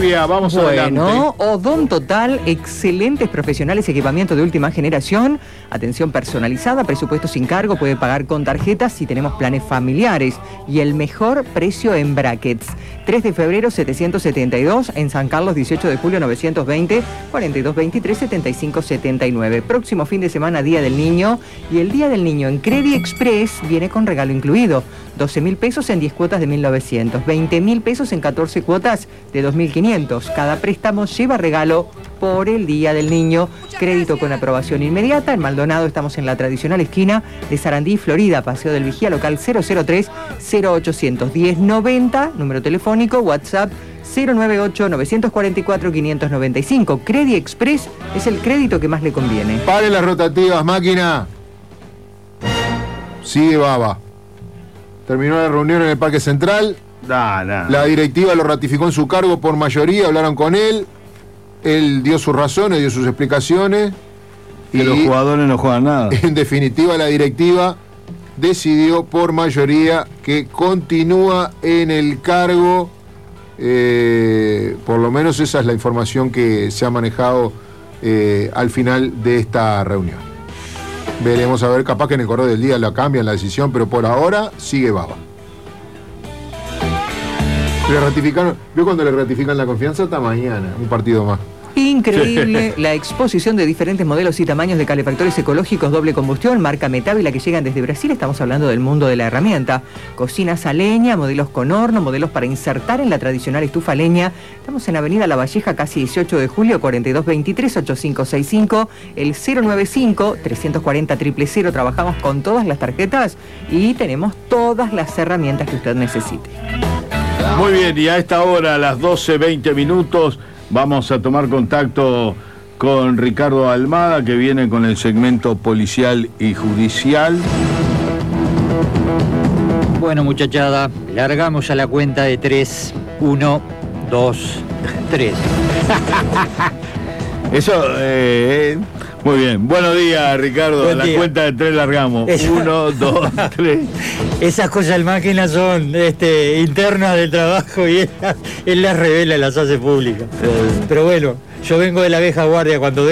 Silvia, vamos adelante. Bueno, Odon Total, excelentes profesionales, equipamiento de última generación, atención personalizada, presupuesto sin cargo, puede pagar con tarjetas si tenemos planes familiares y el mejor precio en brackets. 3 de febrero 772, en San Carlos 18 de julio 920, 4223 7579. Próximo fin de semana, Día del Niño, y el Día del Niño en Credit Express viene con regalo incluido. 12.000 pesos en 10 cuotas de 1.900, 20.000 pesos en 14 cuotas de 2.500. Cada préstamo lleva regalo por el Día del Niño. Crédito con aprobación inmediata. En Maldonado estamos en la tradicional esquina de Sarandí, Florida. Paseo del Vigía, local 003 0800 1090. Número telefónico, WhatsApp 098-944-595. Credit Express es el crédito que más le conviene. Pare las rotativas, máquina. Sigue Baba. Terminó la reunión en el Parque Central. La directiva lo ratificó en su cargo por mayoría, hablaron con él. Él dio sus razones, dio sus explicaciones. Y los jugadores no juegan nada. En definitiva, la directiva decidió por mayoría que continúa en el cargo. Por lo menos esa es la información que se ha manejado al final de esta reunión. Veremos a ver, capaz que en el correo del día la cambian la decisión, pero por ahora sigue Baba. Le ratificaron, ¿vio cuando le ratifican la confianza? Hasta mañana, un partido más. Increíble la exposición de diferentes modelos y tamaños de calefactores ecológicos doble combustión, marca Metávila, que llegan desde Brasil. Estamos hablando del mundo de la herramienta. Cocinas a leña, modelos con horno, modelos para insertar en la tradicional estufa a leña. Estamos en la avenida La Valleja, casi 18 de julio, 4223-8565, el 095-340-000. Trabajamos con todas las tarjetas y tenemos todas las herramientas que usted necesite. Muy bien, y a esta hora, a las 12:20 minutos, vamos a tomar contacto con Ricardo Almada, que viene con el segmento policial y judicial. Bueno, muchachada, largamos a la cuenta de 3. 1, 2, 3. Eso, muy bien. Buenos días, Ricardo. Buen a la día. cuenta de 3 largamos. 1, 2, 3. Esas cosas del máquina son internas del trabajo y él las revela, las hace públicas. Pero bueno, yo vengo de la vieja guardia cuando